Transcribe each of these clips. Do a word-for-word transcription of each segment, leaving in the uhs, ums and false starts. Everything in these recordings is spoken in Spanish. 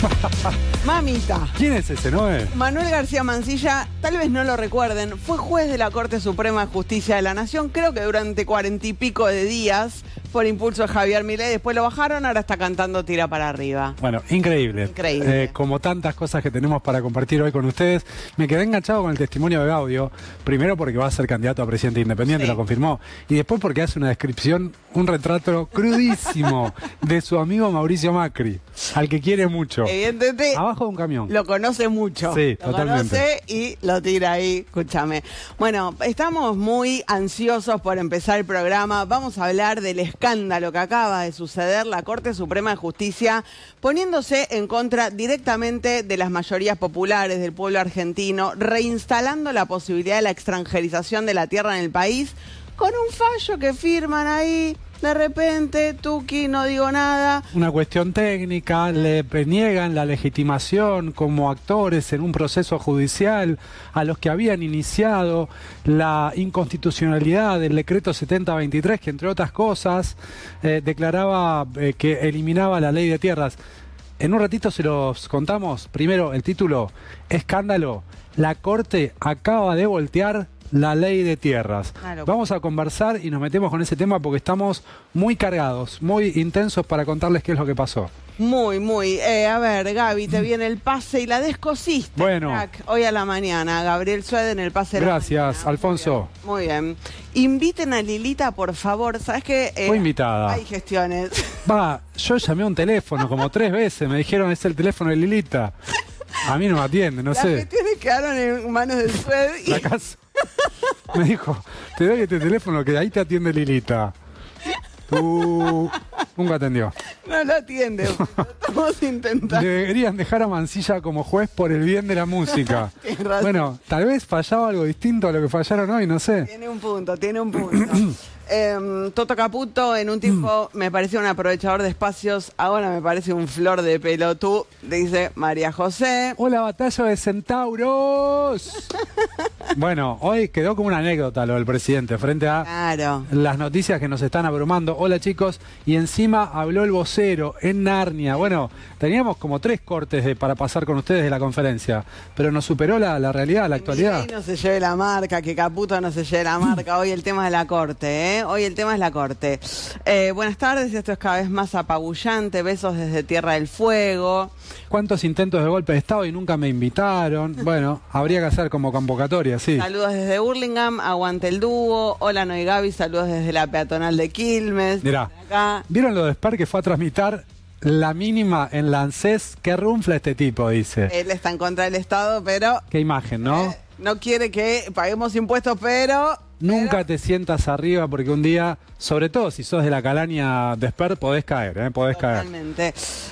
Mamita. ¿Quién es ese, no es? Manuel García Mansilla, tal vez no lo recuerden, fue juez de la Corte Suprema de Justicia de la Nación, creo que durante cuarenta y pico de días, por impulso de Javier Milei. Después lo bajaron, ahora está cantando Tira para arriba. Bueno, increíble. Increíble. Eh, como tantas cosas que tenemos para compartir hoy con ustedes, me quedé enganchado con el testimonio de Gaudio. Primero porque va a ser candidato a presidente independiente, sí. Lo confirmó. Y después porque hace una descripción, un retrato crudísimo de su amigo Mauricio Macri, al que quiere mucho. Evidentemente. Abajo de un camión. Lo conoce mucho. Sí, lo totalmente. Conoce y lo tira ahí, escúchame. Bueno, estamos muy ansiosos por empezar el programa. Vamos a hablar del escándalo que acaba de suceder. La Corte Suprema de Justicia poniéndose en contra directamente de las mayorías populares del pueblo argentino, reinstalando la posibilidad de la extranjerización de la tierra en el país, con un fallo que firman ahí. De repente, Tuki, no digo nada. Una cuestión técnica, le niegan la legitimación como actores en un proceso judicial a los que habían iniciado la inconstitucionalidad del decreto setenta veintitrés, que entre otras cosas eh, declaraba eh, que eliminaba la ley de tierras. En un ratito se los contamos. Primero, el título, escándalo. La Corte acaba de voltear la ley de tierras. Claro. Vamos a conversar y nos metemos con ese tema porque estamos muy cargados, muy intensos para contarles qué es lo que pasó. Muy, muy. Eh, a ver, Gaby, te viene el pase y la descosiste. Bueno. Crack, hoy a la mañana. Gabriel Sued en el pase de Gracias, la mañana. Alfonso. Muy bien. Muy bien. Inviten a Lilita, por favor. ¿Sabes qué? Eh, Fue invitada. Hay gestiones. Va, yo llamé a un teléfono como tres veces. Me dijeron, es el teléfono de Lilita. A mí no me atiende, no Las sé. Las gestiones quedaron en manos del Sued. Y... ¿Acaso? Me dijo, te doy este teléfono que ahí te atiende Lilita. Tú nunca atendió. No lo atiende, estamos intentando. Deberían dejar a Mansilla como juez por el bien de la música. Bueno, tal vez fallaba algo distinto a lo que fallaron hoy, no sé. Tiene un punto, tiene un punto. eh, Toto Caputo en un tiempo me parecía un aprovechador de espacios, ahora me parece un flor de pelotú, dice María José. Hola, batalla de centauros. Bueno, hoy quedó como una anécdota lo del presidente frente a claro. las noticias que nos están abrumando. Hola chicos, y encima habló el vocero en Narnia. Bueno, teníamos como tres cortes de, para pasar con ustedes de la conferencia, pero nos superó la, la realidad, la actualidad. Que no se lleve la marca, que Caputo no se lleve la marca. Hoy el tema es la corte, ¿eh? Hoy el tema es la corte. Eh, buenas tardes, esto es cada vez más apabullante. Besos desde Tierra del Fuego. ¿Cuántos intentos de golpe de Estado y nunca me invitaron? Bueno, habría que hacer como convocatoria, sí. Saludos desde Hurlingham, aguante el dúo. Hola, Noy Gaby, saludos desde la peatonal de Quilmes. Mirá, ¿vieron lo de Sper que fue a transmitir la mínima en la ANSES? ¿Qué runfla este tipo, dice? Él está en contra del Estado, pero... Qué imagen, ¿no? Eh, no quiere que paguemos impuestos, pero... Nunca pero... te sientas arriba porque un día, sobre todo si sos de la calaña de Sper, podés caer, ¿eh? Podés Totalmente. caer.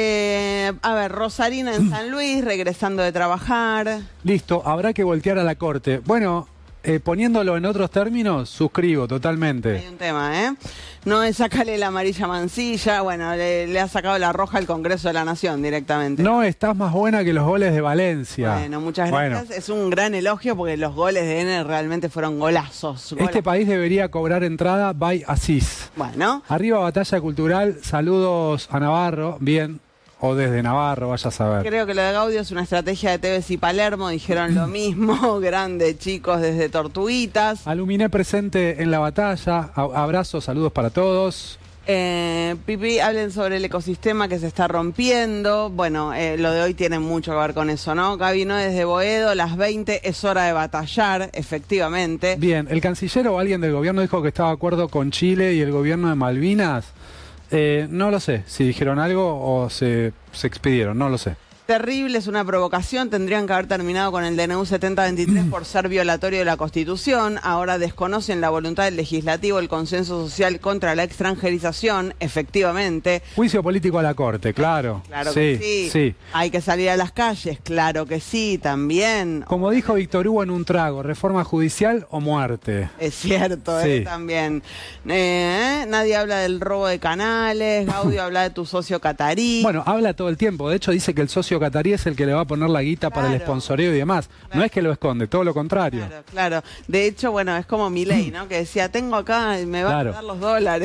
Eh, a ver, Rosarina en San Luis, regresando de trabajar. Listo, habrá que voltear a la corte. Bueno, eh, poniéndolo en otros términos, suscribo totalmente. Hay un tema, ¿eh? No es sacarle la amarilla a Mansilla, bueno, le, le ha sacado la roja al Congreso de la Nación directamente. No, estás más buena que los goles de Valencia. Bueno, muchas gracias. Bueno. Es un gran elogio porque los goles de N realmente fueron golazos. golazos. Este país debería cobrar entrada by Asís. Bueno. Arriba Batalla Cultural, saludos a Navarro, bien. O desde Navarro, vaya a saber. Creo que lo de Gaudio es una estrategia de Tevez y Palermo, dijeron lo mismo. Grande, chicos, desde Tortuguitas. Aluminé presente en la batalla. Abrazos, saludos para todos. Eh, Pipi, hablen sobre el ecosistema que se está rompiendo. Bueno, eh, lo de hoy tiene mucho que ver con eso, ¿no? Gaby, no desde Boedo, las veinte es hora de batallar, efectivamente. Bien, el canciller o alguien del gobierno dijo que estaba de acuerdo con Chile y el gobierno de Malvinas. Eh, no lo sé, si dijeron algo o se, se expidieron, no lo sé. Terrible, es una provocación, tendrían que haber terminado con el D N U setenta veintitrés por ser violatorio de la Constitución, ahora desconocen la voluntad del legislativo, el consenso social contra la extranjerización, efectivamente. Juicio político a la Corte, claro. Claro sí, que sí. sí. Hay que salir a las calles, claro que sí, también. Como dijo Víctor Hugo en un trago, reforma judicial o muerte. Es cierto, sí. eh, también. Eh, nadie habla del robo de canales, Gaudio habla de tu socio catarí. Bueno, habla todo el tiempo, de hecho dice que el socio catarí es el que le va a poner la guita claro. para el sponsoreo y demás. Claro. No es que lo esconde, todo lo contrario. Claro, claro. De hecho, bueno, es como Milei, ¿no? Que decía, tengo acá, me va claro. a dar los dólares.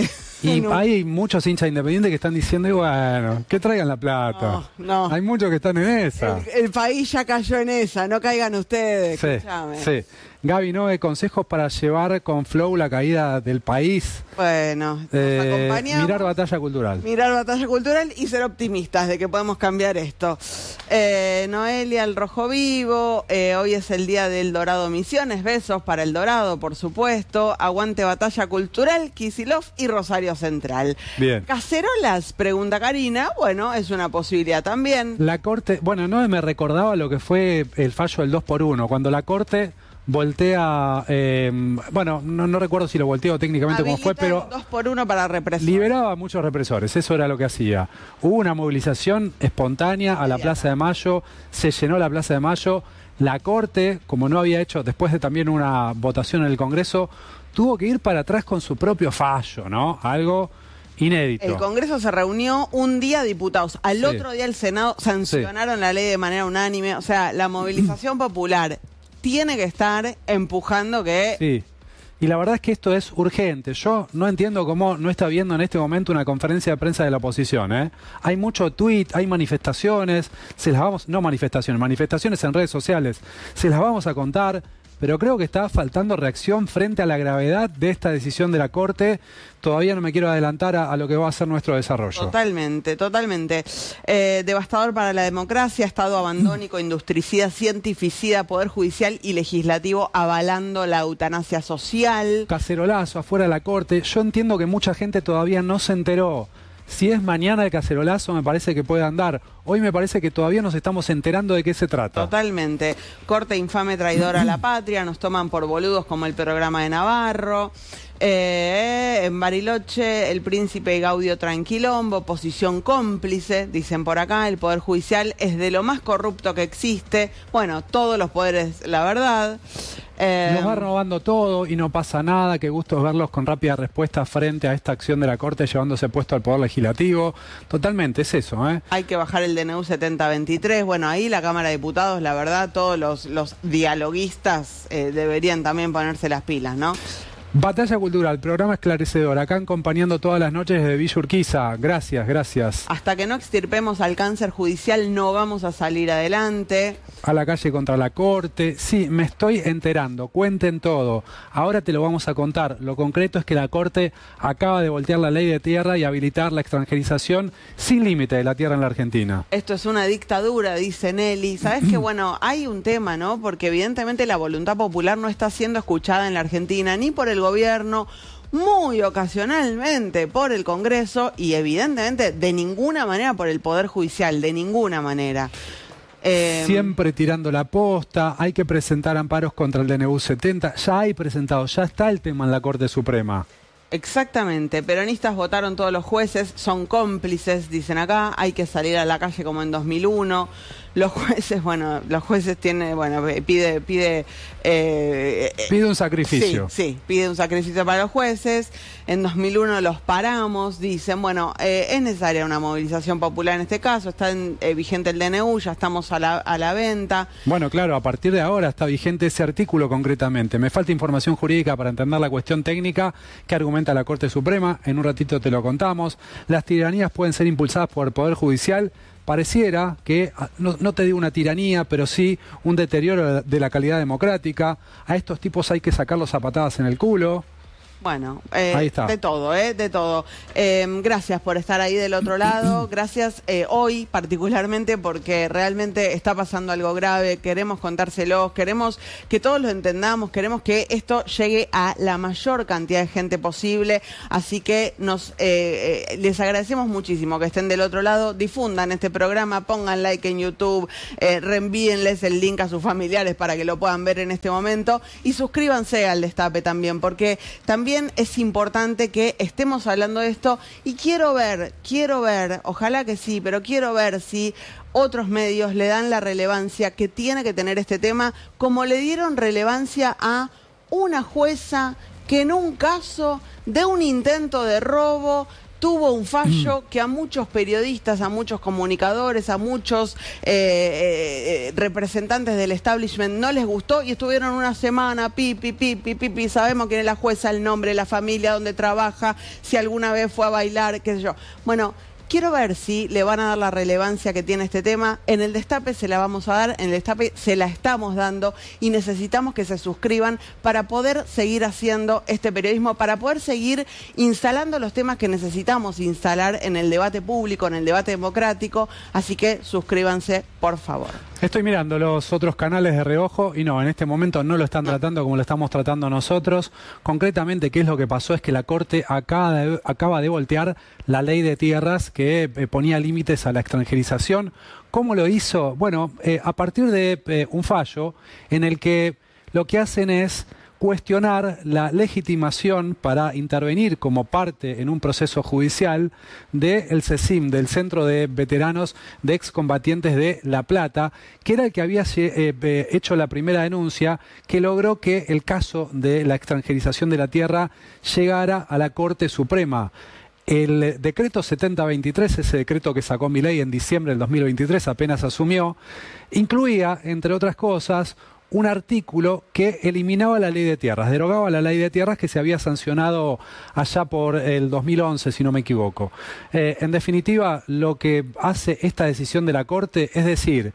Y no. hay muchos hinchas independientes que están diciendo, y bueno, que traigan la plata. No, no. Hay muchos que están en esa. El, el país ya cayó en esa, no caigan ustedes. Sí, Escuchame. sí. Gaby Noe, consejos para llevar con flow la caída del país. Bueno, nos Eh, acompañamos. mirar batalla cultural. Mirar batalla cultural y ser optimistas de que podemos cambiar esto. Eh, Noelia, el Rojo Vivo, eh, hoy es el día del Dorado Misiones, besos para el Dorado, por supuesto. Aguante batalla cultural, Kicillof y Rosario Central. Bien. Cacerolas, pregunta Karina, bueno, es una posibilidad también. La Corte, bueno, no me recordaba lo que fue el fallo del dos por uno, cuando la Corte voltea, eh, bueno, no, no recuerdo si lo volteó técnicamente como fue, pero dos por uno para represor. liberaba a muchos represores, eso era lo que hacía. Hubo una movilización espontánea a la Plaza de Mayo, se llenó la Plaza de Mayo, la Corte, como no había hecho después de también una votación en el Congreso, tuvo que ir para atrás con su propio fallo, ¿no? Algo inédito. El Congreso se reunió un día, diputados. Al Sí. otro día el Senado sancionaron sí. la ley de manera unánime. O sea, la movilización popular tiene que estar empujando que... Sí. Y la verdad es que esto es urgente. Yo no entiendo cómo no está viendo en este momento una conferencia de prensa de la oposición, ¿eh? Hay mucho tweet, hay manifestaciones, se las vamos, no manifestaciones, manifestaciones en redes sociales, se las vamos a contar, pero creo que está faltando reacción frente a la gravedad de esta decisión de la Corte. Todavía no me quiero adelantar a, a lo que va a ser nuestro desarrollo. Totalmente, totalmente. Eh, devastador para la democracia, Estado abandónico, industricida, cientificida, Poder Judicial y Legislativo avalando la eutanasia social. Cacerolazo afuera de la Corte. Yo entiendo que mucha gente todavía no se enteró. Si es mañana el cacerolazo, me parece que puede andar. Hoy me parece que todavía nos estamos enterando de qué se trata. Totalmente. Corte infame traidora a la patria, nos toman por boludos como el programa de Navarro. Eh, en Bariloche, el príncipe Gaudio Tranquilombo, posición cómplice, dicen por acá, el Poder Judicial es de lo más corrupto que existe. Bueno, todos los poderes, la verdad. Eh, Nos va robando todo y no pasa nada. Qué gusto es verlos con rápida respuesta frente a esta acción de la Corte llevándose puesto al Poder Legislativo. Totalmente, es eso, ¿eh? Hay que bajar el D N U setenta veintitrés. Bueno, ahí la Cámara de Diputados, la verdad, todos los, los dialoguistas eh, deberían también ponerse las pilas, ¿no? Batalla Cultural, programa esclarecedor, acá acompañando todas las noches desde Villa Urquiza. Gracias, gracias. Hasta que no extirpemos al cáncer judicial no vamos a salir adelante. A la calle contra la Corte. Sí, me estoy enterando, cuenten todo. Ahora te lo vamos a contar. Lo concreto es que la Corte acaba de voltear la ley de tierra y habilitar la extranjerización sin límite de la tierra en la Argentina. Esto es una dictadura, dice Nelly. ¿Sabes qué? Bueno, hay un tema, ¿no? Porque evidentemente la voluntad popular no está siendo escuchada en la Argentina, ni por el gobierno, muy ocasionalmente por el Congreso y evidentemente de ninguna manera por el Poder Judicial, de ninguna manera. Eh, Siempre tirando la posta, hay que presentar amparos contra el D N U setenta, ya hay presentado, ya está el tema en la Corte Suprema. Exactamente, peronistas votaron todos los jueces, son cómplices, dicen acá, hay que salir a la calle como en dos mil uno. Los jueces, bueno, los jueces tienen, bueno, pide, pide... Eh, pide un sacrificio. Sí, sí, pide un sacrificio para los jueces. En dos mil uno los paramos, dicen, bueno, eh, es necesaria una movilización popular en este caso, está en, eh, vigente el D N U, ya estamos a la, a la venta. Bueno, claro, a partir de ahora está vigente ese artículo concretamente. Me falta información jurídica para entender la cuestión técnica que argumenta la Corte Suprema, en un ratito te lo contamos. Las tiranías pueden ser impulsadas por el Poder Judicial. Pareciera que, no, no te digo una tiranía, pero sí un deterioro de la calidad democrática. A estos tipos hay que sacarlos a patadas en el culo. Bueno, eh, ahí está. de todo, ¿eh? De todo. Eh, gracias por estar ahí del otro lado. Gracias eh, hoy particularmente porque realmente está pasando algo grave. Queremos contárselos, queremos que todos lo entendamos, queremos que esto llegue a la mayor cantidad de gente posible. Así que nos eh, eh, les agradecemos muchísimo que estén del otro lado. Difundan este programa, pongan like en YouTube, eh, reenvíenles el link a sus familiares para que lo puedan ver en este momento. Y suscríbanse al Destape también, porque también es importante que estemos hablando de esto y quiero ver, quiero ver, ojalá que sí, pero quiero ver si otros medios le dan la relevancia que tiene que tener este tema, como le dieron relevancia a una jueza que en un caso de un intento de robo tuvo un fallo que a muchos periodistas, a muchos comunicadores, a muchos eh, eh, representantes del establishment no les gustó y estuvieron una semana, pi, pi, pi, pi, pi, pi, sabemos quién es la jueza, el nombre, la familia, dónde trabaja, si alguna vez fue a bailar, qué sé yo. Bueno, quiero ver si le van a dar la relevancia que tiene este tema. En el Destape se la vamos a dar, en el Destape se la estamos dando y necesitamos que se suscriban para poder seguir haciendo este periodismo, para poder seguir instalando los temas que necesitamos instalar en el debate público, en el debate democrático. Así que suscríbanse, por favor. Estoy mirando los otros canales de reojo y no, en este momento no lo están tratando como lo estamos tratando nosotros. Concretamente, ¿qué es lo que pasó? Es que la Corte acaba de, acaba de voltear la ley de tierras que eh, ponía límites a la extranjerización. ¿Cómo lo hizo? Bueno, eh, a partir de eh, un fallo en el que lo que hacen es cuestionar la legitimación para intervenir como parte en un proceso judicial del CECIM, del Centro de Veteranos de Excombatientes de La Plata, que era el que había eh, hecho la primera denuncia que logró que el caso de la extranjerización de la tierra llegara a la Corte Suprema. El decreto setenta veintitrés, ese decreto que sacó Milei en diciembre del dos mil veintitrés, apenas asumió, incluía, entre otras cosas, un artículo que eliminaba la ley de tierras, derogaba la ley de tierras que se había sancionado allá por el dos mil once, si no me equivoco. Eh, en definitiva, lo que hace esta decisión de la Corte es decir,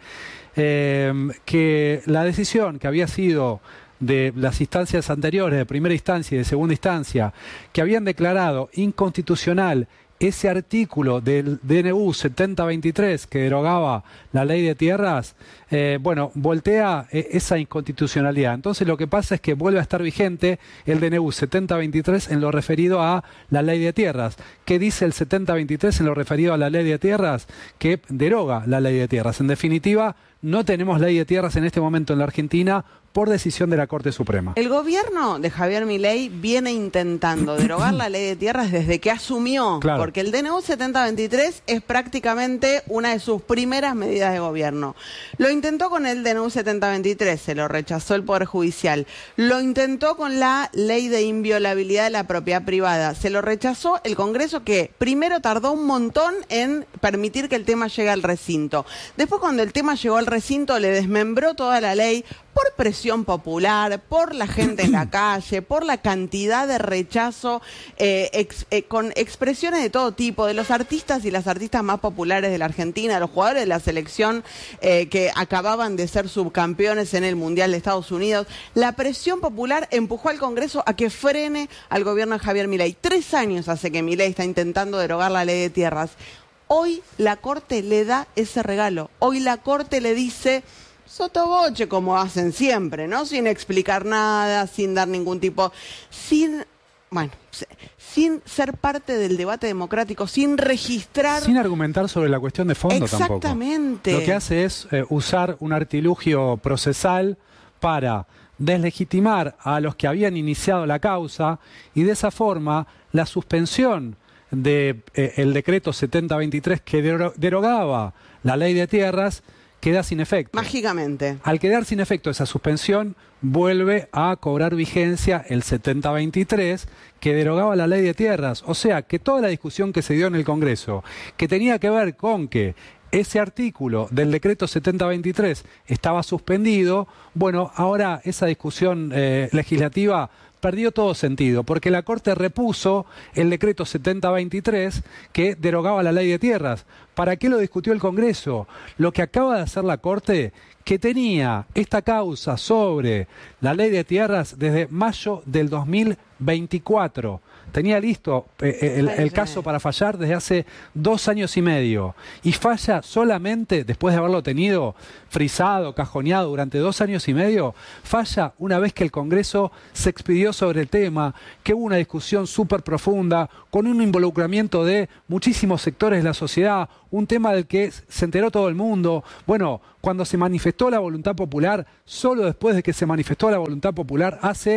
eh, que la decisión que había sido de las instancias anteriores, de primera instancia y de segunda instancia, que habían declarado inconstitucional ese artículo del D N U setenta veintitrés que derogaba la ley de tierras, eh, bueno, voltea eh, esa inconstitucionalidad. Entonces lo que pasa es que vuelve a estar vigente el D N U setenta veintitrés en lo referido a la ley de tierras. ¿Qué dice el setenta veintitrés en lo referido a la ley de tierras? Que deroga la ley de tierras. En definitiva, no tenemos ley de tierras en este momento en la Argentina por decisión de la Corte Suprema. El gobierno de Javier Milei viene intentando derogar la ley de tierras desde que asumió, claro, porque el D N U setenta veintitrés es prácticamente una de sus primeras medidas de gobierno. Lo intentó con el D N U setenta veintitrés, se lo rechazó el Poder Judicial. Lo intentó con la ley de inviolabilidad de la propiedad privada, se lo rechazó el Congreso, que primero tardó un montón en permitir que el tema llegue al recinto. Después, cuando el tema llegó al recinto, le desmembró toda la ley por presión popular, por la gente en la calle, por la cantidad de rechazo, eh, ex, eh, con expresiones de todo tipo, de los artistas y las artistas más populares de la Argentina, los jugadores de la selección eh, que acababan de ser subcampeones en el Mundial de Estados Unidos. La presión popular empujó al Congreso a que frene al gobierno de Javier Milei. Tres años hace que Milei está intentando derogar la ley de tierras. Hoy la Corte le da ese regalo. Hoy la Corte le dice sotoboche, como hacen siempre, ¿no? Sin explicar nada, sin dar ningún tipo, sin, bueno, sin ser parte del debate democrático, sin registrar. Sin argumentar sobre la cuestión de fondo. Exactamente. Tampoco. Exactamente. Lo que hace es eh, usar un artilugio procesal para deslegitimar a los que habían iniciado la causa y de esa forma la suspensión del de, eh, decreto setenta veintitrés que derogaba la ley de tierras queda sin efecto. Mágicamente. Al quedar sin efecto esa suspensión, vuelve a cobrar vigencia el setenta veintitrés que derogaba la ley de tierras. O sea, que toda la discusión que se dio en el Congreso, que tenía que ver con que ese artículo del decreto setenta veintitrés estaba suspendido, bueno, ahora esa discusión eh, legislativa perdió todo sentido, porque la Corte repuso el decreto setenta veintitrés que derogaba la ley de tierras. ¿Para qué lo discutió el Congreso? Lo que acaba de hacer la Corte, que tenía esta causa sobre la ley de tierras desde mayo del dos mil veinticuatro. Tenía listo eh, el, el caso para fallar desde hace dos años y medio. Y falla solamente, después de haberlo tenido frisado, cajoneado durante dos años y medio, falla una vez que el Congreso se expidió sobre el tema, que hubo una discusión súper profunda, con un involucramiento de muchísimos sectores de la sociedad, un tema del que se enteró todo el mundo. Bueno, cuando se manifestó la voluntad popular, solo después de que se manifestó la voluntad popular, hace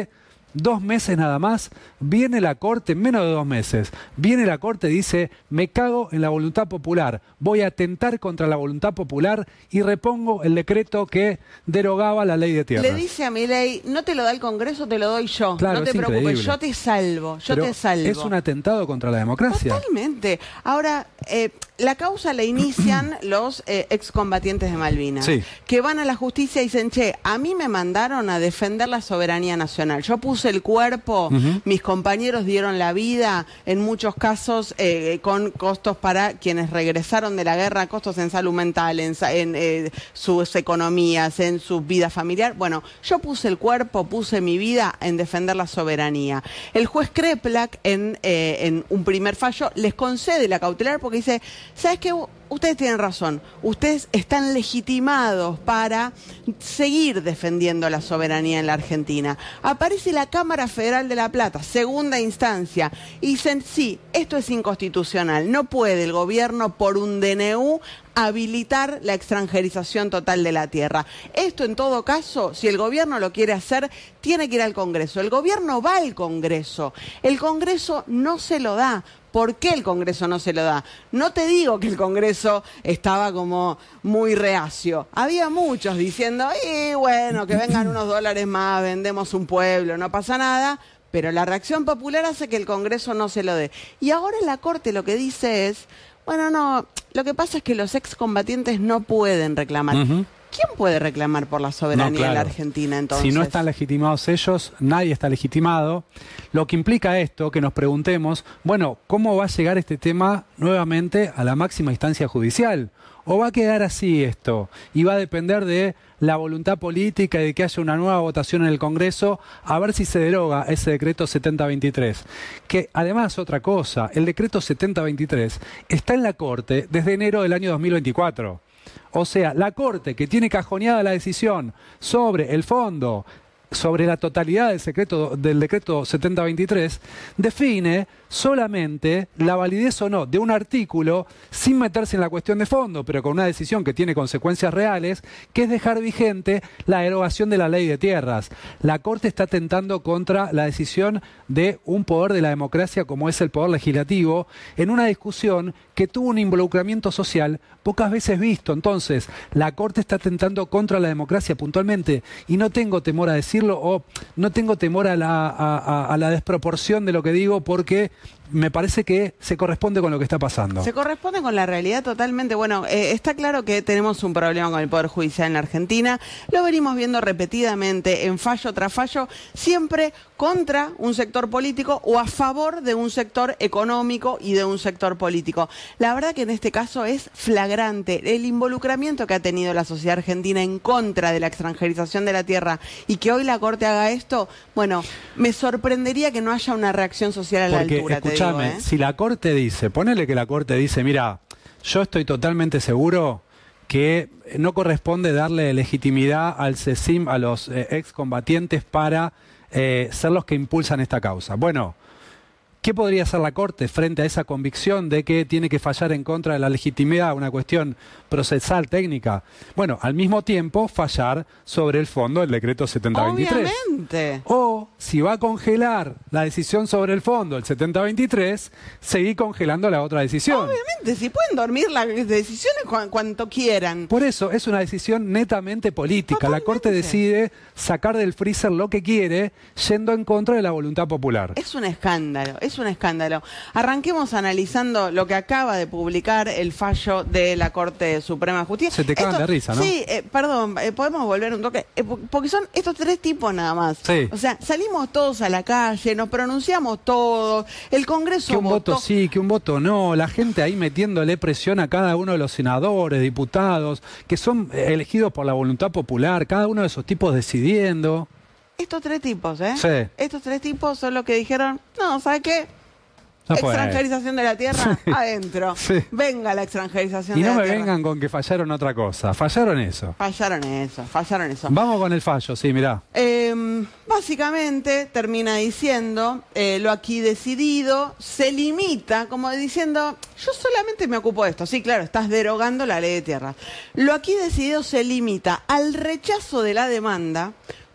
dos meses nada más, viene la Corte, menos de dos meses, viene la Corte y dice, me cago en la voluntad popular, voy a atentar contra la voluntad popular y repongo el decreto que derogaba la ley de tierras. Le dice a Milei, no te lo da el Congreso, te lo doy yo. Claro, no te es preocupes, increíble. yo te salvo, yo Pero te salvo. es un atentado contra la democracia. Totalmente. Ahora, eh, la causa la inician los eh, excombatientes de Malvinas, Sí. que van a la justicia y dicen, che, a mí me mandaron a defender la soberanía nacional. Yo puse el cuerpo, Uh-huh. mis compañeros dieron la vida, en muchos casos eh, con costos para quienes regresaron de la guerra, costos en salud mental, en, sa- en eh, sus economías, en su vida familiar. Bueno, yo puse el cuerpo, puse mi vida en defender la soberanía. El juez Kreplak, en, eh, en un primer fallo, les concede la cautelar porque dice, ¿sabes qué? Ustedes tienen razón, ustedes están legitimados para seguir defendiendo la soberanía en la Argentina. Aparece la Cámara Federal de La Plata, segunda instancia, y dicen, sí, esto es inconstitucional, no puede el gobierno por un D N U habilitar la extranjerización total de la tierra. Esto en todo caso, si el gobierno lo quiere hacer, tiene que ir al Congreso. El gobierno va al Congreso, el Congreso no se lo da. ¿Por qué el Congreso no se lo da? No te digo que el Congreso estaba como muy reacio. Había muchos diciendo, y bueno, que vengan unos dólares más, vendemos un pueblo, no pasa nada. Pero la reacción popular hace que el Congreso no se lo dé. Y ahora la Corte lo que dice es, bueno, no, lo que pasa es que los excombatientes no pueden reclamar. Uh-huh. ¿Quién puede reclamar por la soberanía No, claro. en la Argentina entonces? Si no están legitimados ellos, nadie está legitimado. Lo que implica esto, que nos preguntemos, bueno, ¿cómo va a llegar este tema nuevamente a la máxima instancia judicial? ¿O va a quedar así esto? Y va a depender de la voluntad política y de que haya una nueva votación en el Congreso, a ver si se deroga ese decreto setenta veintitrés. Que además, otra cosa, el decreto setenta veintitrés está en la Corte desde enero del año dos mil veinticuatro. O sea, la Corte, que tiene cajoneada la decisión sobre el fondo, sobre la totalidad del, secreto, del decreto setenta veintitrés, define solamente la validez o no de un artículo sin meterse en la cuestión de fondo, pero con una decisión que tiene consecuencias reales, que es dejar vigente la derogación de la ley de tierras. La Corte está atentando contra la decisión de un poder de la democracia como es el poder legislativo, en una discusión que tuvo un involucramiento social pocas veces visto. Entonces, la Corte está atentando contra la democracia puntualmente, y no tengo temor a decirlo, o no tengo temor a la, a, a, a la desproporción de lo que digo, porque me parece que se corresponde con lo que está pasando. Se corresponde con la realidad totalmente. Bueno, eh, está claro que tenemos un problema con el Poder Judicial en la Argentina. Lo venimos viendo repetidamente, en fallo tras fallo, siempre contra un sector político o a favor de un sector económico y de un sector político. La verdad que en este caso es flagrante el involucramiento que ha tenido la sociedad argentina en contra de la extranjerización de la tierra, y que hoy la Corte haga esto. Bueno, me sorprendería que no haya una reacción social a la Porque, altura. escuchame, te digo, ¿eh? si la Corte dice, ponele que la Corte dice, mira, yo estoy totalmente seguro que no corresponde darle legitimidad al CECIM, a los eh, excombatientes, para eh, ser los que impulsan esta causa. Bueno, ¿qué podría hacer la Corte frente a esa convicción de que tiene que fallar en contra de la legitimidad, una cuestión procesal, técnica? Bueno, al mismo tiempo fallar sobre el fondo del decreto setenta veintitrés. Obviamente. O, si va a congelar la decisión sobre el fondo, el setenta veintitrés, seguir congelando la otra decisión. Obviamente, si pueden dormir las decisiones cu cuanto quieran. Por eso es una decisión netamente política. Totalmente. La Corte decide sacar del freezer lo que quiere, yendo en contra de la voluntad popular. Es un escándalo, es un escándalo. Arranquemos analizando lo que acaba de publicar el fallo de la Corte Suprema de Justicia. Se te cagan de risa, ¿no? Sí, eh, perdón, eh, podemos volver un toque, eh, porque son estos tres tipos nada más. Sí. O sea, salimos todos a la calle, nos pronunciamos todos, el Congreso Que un votó. voto sí, que un voto no, la gente ahí metiéndole presión a cada uno de los senadores, diputados, que son eh, elegidos por la voluntad popular, cada uno de esos tipos decidiendo. Estos tres tipos, ¿eh? Sí. Estos tres tipos son los que dijeron, no, ¿sabe qué? No puede. Extranjerización de la tierra, Sí. adentro. Sí. Venga la extranjerización Y de no la me tierra. vengan con que fallaron otra cosa, fallaron eso. Fallaron eso, fallaron eso. Vamos con el fallo, sí, mirá. Eh, básicamente termina diciendo, eh, lo aquí decidido se limita, como diciendo, yo solamente me ocupo de esto. Sí, claro, estás derogando la ley de tierra. Lo aquí decidido se limita al rechazo de la demanda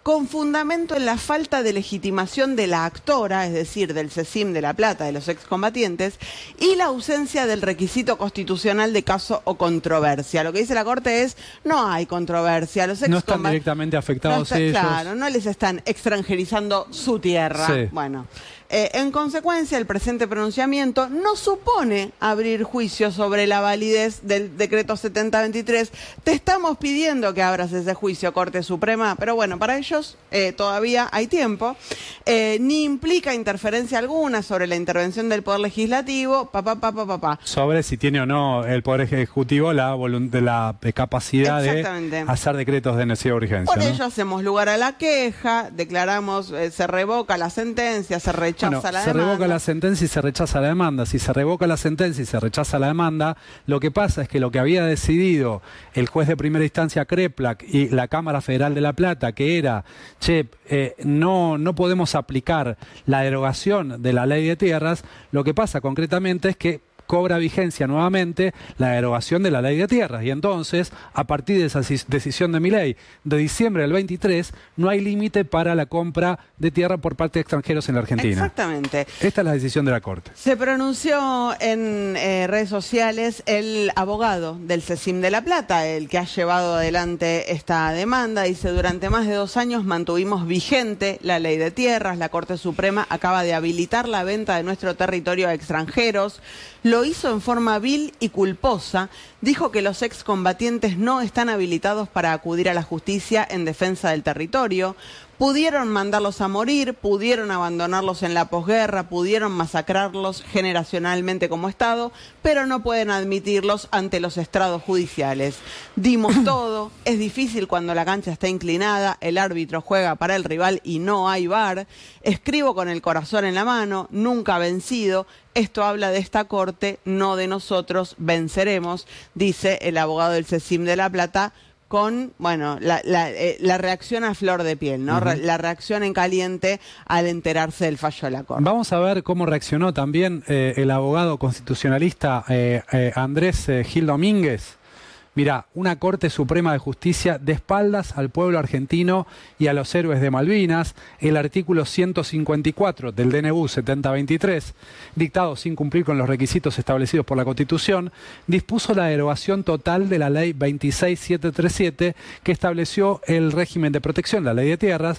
con fundamento en la falta de legitimación de la actora, es decir, del CECIM de La Plata, de los excombatientes, y la ausencia del requisito constitucional de caso o controversia. Lo que dice la Corte es, no hay controversia. Los no están directamente afectados no está, ellos. Claro, no les están extranjerizando su tierra. Sí. Bueno. Eh, en consecuencia, el presente pronunciamiento no supone abrir juicio sobre la validez del decreto setenta veintitrés. Te estamos pidiendo que abras ese juicio, Corte Suprema, pero bueno, para ellos eh, todavía hay tiempo. Eh, ni implica interferencia alguna sobre la intervención del Poder Legislativo, papá, papá, papá. Sobre si tiene o no el Poder Ejecutivo la, la capacidad de hacer decretos de necesidad de urgencia. Por ¿no? ello hacemos lugar a la queja, declaramos, eh, se revoca la sentencia, se rechaza. Bueno, la se demanda. revoca la sentencia y se rechaza la demanda. Si se revoca la sentencia y se rechaza la demanda, lo que pasa es que lo que había decidido el juez de primera instancia Kreplak y la Cámara Federal de La Plata, que era, che, eh, no, no podemos aplicar la derogación de la ley de tierras, lo que pasa concretamente es que cobra vigencia nuevamente la derogación de la ley de tierras. Y entonces, a partir de esa decisión de Milei de diciembre del veintitrés, no hay límite para la compra de tierra por parte de extranjeros en la Argentina. Exactamente. Esta es la decisión de la Corte. Se pronunció en eh, redes sociales el abogado del CECIM de La Plata, el que ha llevado adelante esta demanda. Dice, durante más de dos años mantuvimos vigente la ley de tierras. La Corte Suprema acaba de habilitar la venta de nuestro territorio a extranjeros. Lo hizo en forma vil y culposa. Dijo que los excombatientes no están habilitados para acudir a la justicia en defensa del territorio. Pudieron mandarlos a morir, pudieron abandonarlos en la posguerra, pudieron masacrarlos generacionalmente como Estado, pero no pueden admitirlos ante los estrados judiciales. Dimos todo, es difícil cuando la cancha está inclinada, el árbitro juega para el rival y no hay V A R. Escribo con el corazón en la mano, nunca vencido. Esto habla de esta Corte, no de nosotros, venceremos, dice el abogado del CECIM de La Plata, con, bueno, la, la, eh, la reacción a flor de piel, ¿no? Uh-huh. La reacción en caliente al enterarse del fallo de la Corte. Vamos a ver cómo reaccionó también eh, el abogado constitucionalista eh, eh, Andrés eh, Gil Domínguez. Mirá, una Corte Suprema de Justicia de espaldas al pueblo argentino y a los héroes de Malvinas. El artículo ciento cincuenta y cuatro del D N U setenta veintitrés, dictado sin cumplir con los requisitos establecidos por la Constitución, dispuso la derogación total de la Ley veintiséis mil setecientos treinta y siete, que estableció el régimen de protección, la Ley de Tierras.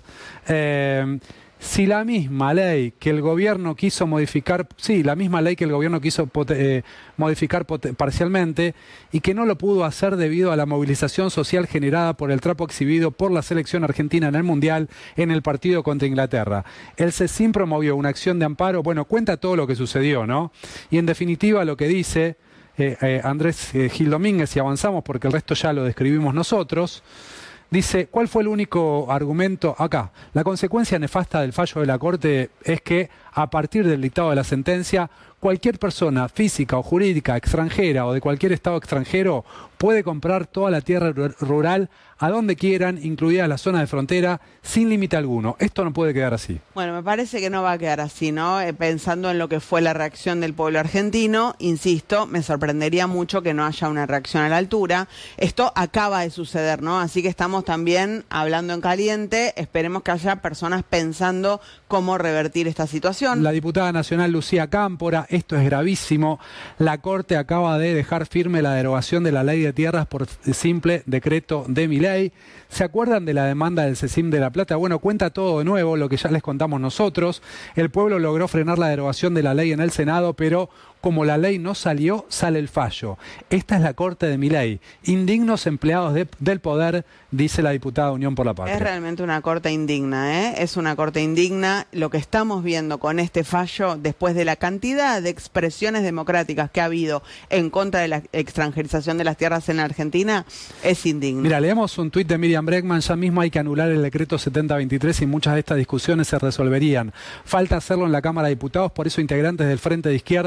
Eh, Si la misma ley que el gobierno quiso modificar, sí, la misma ley que el gobierno quiso eh, modificar parcialmente y que no lo pudo hacer debido a la movilización social generada por el trapo exhibido por la selección argentina en el Mundial en el partido contra Inglaterra. El CECIM promovió una acción de amparo, bueno, cuenta todo lo que sucedió, ¿no? Y en definitiva lo que dice eh, eh, Andrés eh, Gil Domínguez, y avanzamos porque el resto ya lo describimos nosotros. Dice, ¿cuál fue el único argumento acá? La consecuencia nefasta del fallo de la Corte es que, a partir del dictado de la sentencia, cualquier persona física o jurídica extranjera o de cualquier estado extranjero puede comprar toda la tierra rural a donde quieran, incluida la zona de frontera, sin límite alguno. Esto no puede quedar así. Bueno, me parece que no va a quedar así, ¿no? Eh, pensando en lo que fue la reacción del pueblo argentino, insisto, me sorprendería mucho que no haya una reacción a la altura. Esto acaba de suceder, ¿no? Así que estamos también hablando en caliente. Esperemos que haya personas pensando cómo revertir esta situación. La diputada nacional Lucía Cámpora, esto es gravísimo. La Corte acaba de dejar firme la derogación de la ley de tierras por simple decreto de Milei. ¿Se acuerdan de la demanda del CECIM de La Plata? Bueno, cuenta todo de nuevo, lo que ya les contamos nosotros. El pueblo logró frenar la derogación de la ley en el Senado, pero como la ley no salió, sale el fallo. Esta es la Corte de Milei. Indignos empleados de, del poder, dice la diputada Unión por la Patria. Es realmente una Corte indigna, ¿eh? Es una Corte indigna. Lo que estamos viendo con este fallo, después de la cantidad de expresiones democráticas que ha habido en contra de la extranjerización de las tierras en la Argentina, es indigno. Mira, leemos un tuit de Miriam Bregman. Ya mismo hay que anular el decreto setenta veintitrés y muchas de estas discusiones se resolverían. Falta hacerlo en la Cámara de Diputados, por eso integrantes del Frente de Izquierda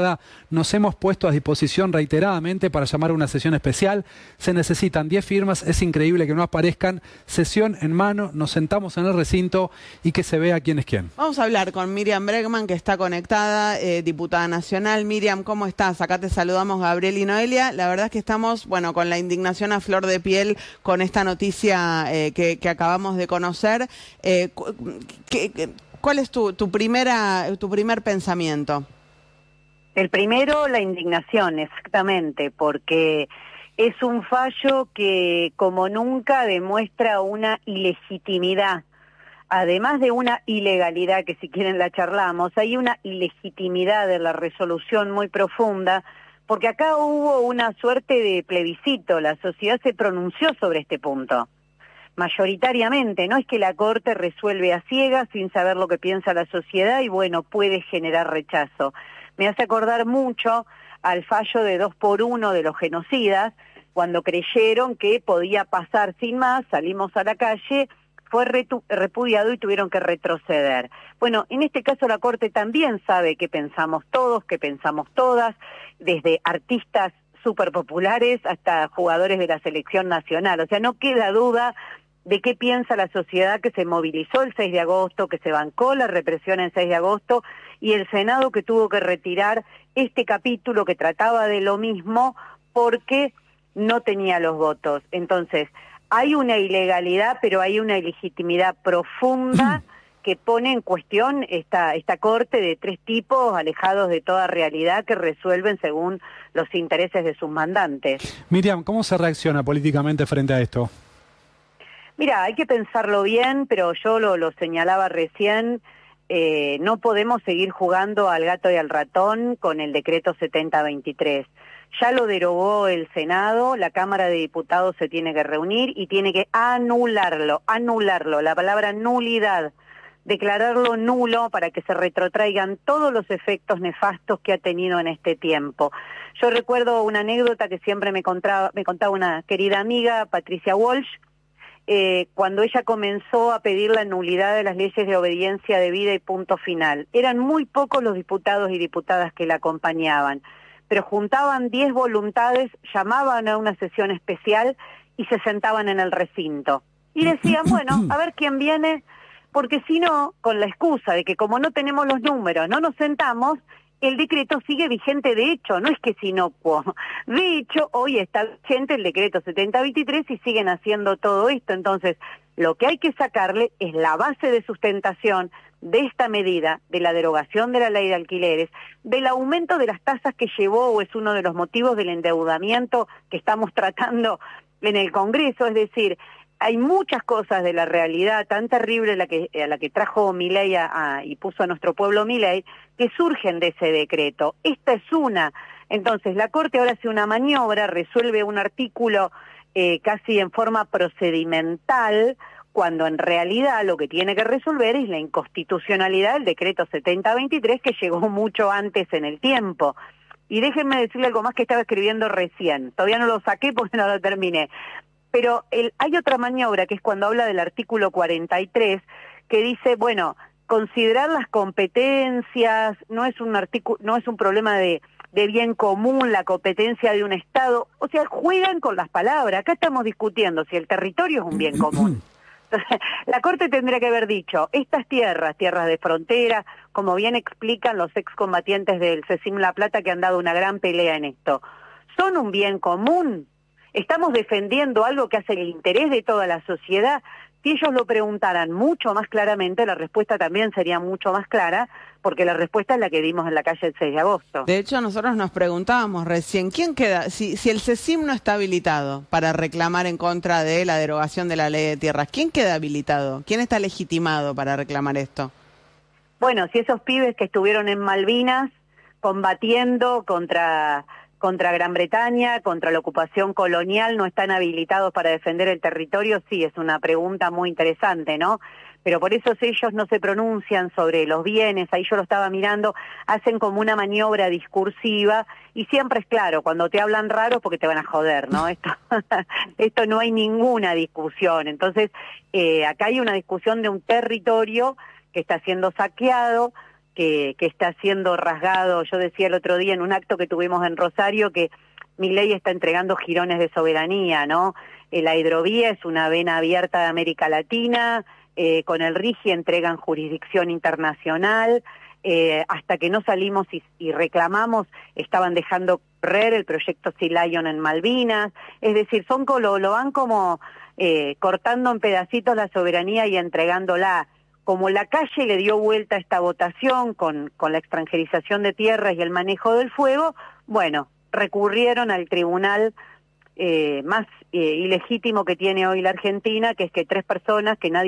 nos hemos puesto a disposición reiteradamente para llamar a una sesión especial. Se necesitan diez firmas, es increíble que no aparezcan. Sesión en mano, nos sentamos en el recinto y que se vea quién es quién. Vamos a hablar con Miriam Bregman, que está conectada, eh, diputada nacional. Miriam, ¿cómo estás? Acá te saludamos Gabriel y Noelia. La verdad es que estamos, bueno, con la indignación a flor de piel con esta noticia eh, que, que acabamos de conocer. Eh, ¿qué, qué, ¿Cuál es tu, tu, primera, tu primer pensamiento? El primero, la indignación, exactamente, porque es un fallo que como nunca demuestra una ilegitimidad. Además de una ilegalidad, que si quieren la charlamos, hay una ilegitimidad de la resolución muy profunda, porque acá hubo una suerte de plebiscito, la sociedad se pronunció sobre este punto, mayoritariamente, no es que la Corte resuelve a ciegas sin saber lo que piensa la sociedad y bueno, puede generar rechazo. Me hace acordar mucho al fallo de dos por uno de los genocidas, cuando creyeron que podía pasar sin más, salimos a la calle, fue repudiado y tuvieron que retroceder. Bueno, en este caso la Corte también sabe qué pensamos todos, qué pensamos todas, desde artistas súper populares hasta jugadores de la selección nacional. O sea, no queda duda de qué piensa la sociedad que se movilizó el seis de agosto, que se bancó la represión el seis de agosto, y el Senado que tuvo que retirar este capítulo que trataba de lo mismo porque no tenía los votos. Entonces, hay una ilegalidad, pero hay una ilegitimidad profunda que pone en cuestión esta, esta corte de tres tipos alejados de toda realidad que resuelven según los intereses de sus mandantes. Miriam, ¿cómo se reacciona políticamente frente a esto? Mira, hay que pensarlo bien, pero yo lo, lo señalaba recién, eh, no podemos seguir jugando al gato y al ratón con el decreto setenta veintitrés. Ya lo derogó el Senado, la Cámara de Diputados se tiene que reunir y tiene que anularlo, anularlo, la palabra nulidad, declararlo nulo para que se retrotraigan todos los efectos nefastos que ha tenido en este tiempo. Yo recuerdo una anécdota que siempre me contaba, me contaba una querida amiga, Patricia Walsh, eh, cuando ella comenzó a pedir la nulidad de las leyes de obediencia debida y punto final. Eran muy pocos los diputados y diputadas que la acompañaban, pero juntaban diez voluntades, llamaban a una sesión especial y se sentaban en el recinto. Y decían, bueno, a ver quién viene, porque si no, con la excusa de que como no tenemos los números, no nos sentamos, el decreto sigue vigente de hecho, no es que es inocuo. De hecho, hoy está vigente el decreto setenta veintitrés y siguen haciendo todo esto. Entonces, lo que hay que sacarle es la base de sustentación de esta medida, de la derogación de la ley de alquileres, del aumento de las tasas que llevó o es uno de los motivos del endeudamiento que estamos tratando en el Congreso, es decir, hay muchas cosas de la realidad tan terrible la que, a la que trajo Milei a, a, y puso a nuestro pueblo Milei, que surgen de ese decreto. Esta es una. Entonces, la Corte ahora hace una maniobra, resuelve un artículo eh, casi en forma procedimental, cuando en realidad lo que tiene que resolver es la inconstitucionalidad del decreto setenta veintitrés, que llegó mucho antes en el tiempo. Y déjenme decirle algo más que estaba escribiendo recién. Todavía no lo saqué porque no lo terminé. Pero el, hay otra maniobra que es cuando habla del artículo cuarenta y tres, que dice, bueno, considerar las competencias, no es un artículo, no es un problema de, de bien común la competencia de un Estado, o sea, juegan con las palabras. Acá estamos discutiendo si el territorio es un bien común. Entonces, la Corte tendría que haber dicho, estas tierras, tierras de frontera, como bien explican los excombatientes del CECIM La Plata que han dado una gran pelea en esto, ¿son un bien común? ¿Estamos defendiendo algo que hace el interés de toda la sociedad? Si ellos lo preguntaran mucho más claramente, la respuesta también sería mucho más clara, porque la respuesta es la que dimos en la calle el seis de agosto. De hecho, nosotros nos preguntábamos recién, ¿quién queda? Si, si el CECIM no está habilitado para reclamar en contra de la derogación de la ley de tierras, ¿quién queda habilitado? ¿Quién está legitimado para reclamar esto? Bueno, si esos pibes que estuvieron en Malvinas combatiendo contra... contra Gran Bretaña, contra la ocupación colonial, no están habilitados para defender el territorio, sí, es una pregunta muy interesante, ¿no? Pero por eso ellos no se pronuncian sobre los bienes, ahí yo lo estaba mirando, hacen como una maniobra discursiva, y siempre es claro, cuando te hablan raro porque te van a joder, ¿no? Esto, esto no hay ninguna discusión, entonces eh, acá hay una discusión de un territorio que está siendo saqueado, que, que está siendo rasgado. Yo decía el otro día en un acto que tuvimos en Rosario que Milei está entregando jirones de soberanía, ¿no? Eh, la hidrovía es una vena abierta de América Latina, eh, con el RIGI entregan jurisdicción internacional, eh, hasta que no salimos y, y reclamamos, estaban dejando correr el proyecto Sea Lion en Malvinas, es decir, son lo, lo van como eh, cortando en pedacitos la soberanía y entregándola. Como la calle le dio vuelta a esta votación con, con la extranjerización de tierras y el manejo del fuego, bueno, recurrieron al tribunal eh, más eh, ilegítimo que tiene hoy la Argentina, que es que tres personas que nadie